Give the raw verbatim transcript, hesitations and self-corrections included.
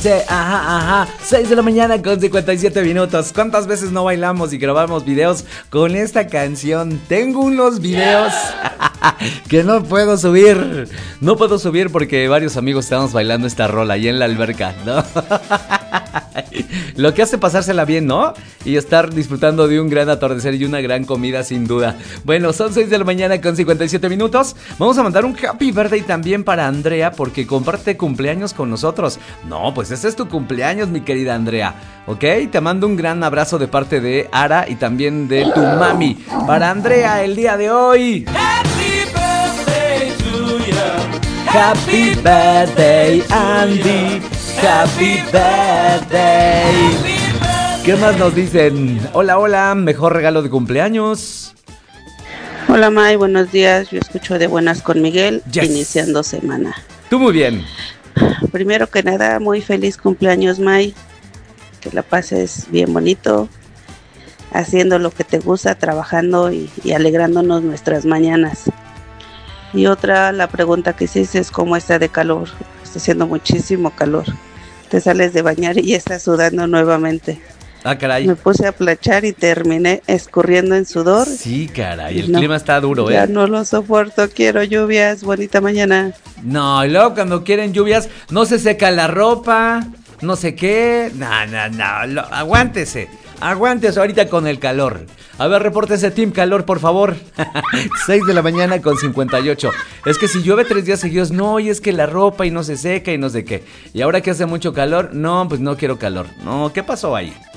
verte, ajá, ajá. seis de la mañana con cincuenta y siete minutos. ¿Cuántas veces no bailamos y grabamos videos con esta canción? Tengo unos videos que no puedo subir. No puedo subir porque varios amigos estamos bailando esta rola ahí en la alberca, ¿no? Lo que hace pasársela bien, ¿no? Y estar disfrutando de un gran atardecer y una gran comida sin duda. Bueno, son seis de la mañana con cincuenta y siete minutos. Vamos a mandar un happy birthday también para Andrea porque comparte cumpleaños con nosotros. No, pues ese es tu cumpleaños, mi querida Andrea, ¿ok? Te mando un gran abrazo de parte de Ara y también de tu mami. Para Andrea el día de hoy. Happy birthday to you. Happy birthday, Andy. Happy birthday. ¿Qué más nos dicen? Hola, hola, mejor regalo de cumpleaños. Hola May, buenos días. Yo escucho de buenas con Miguel, yes. Iniciando semana. Tú muy bien. Primero que nada, muy feliz cumpleaños May. Que la pases bien bonito, haciendo lo que te gusta, trabajando y, y alegrándonos nuestras mañanas. Y otra, la pregunta que hiciste es cómo está de calor. Está haciendo muchísimo calor. Te sales de bañar y ya estás sudando nuevamente. Ah, caray. Me puse a planchar y terminé escurriendo en sudor. Sí, caray, el no, clima está duro, ya ¿eh? Ya no lo soporto, quiero lluvias, bonita mañana. No, y luego cuando quieren lluvias, no se seca la ropa, no sé qué. No, no, no, lo, aguántese, aguántese ahorita con el calor. A ver, repórtese Team Calor, por favor. seis de la mañana con cincuenta y ocho. Es que si llueve tres días seguidos, no, y es que la ropa y no se seca y no sé qué. Y ahora que hace mucho calor, no, pues no quiero calor. No, ¿qué pasó ahí?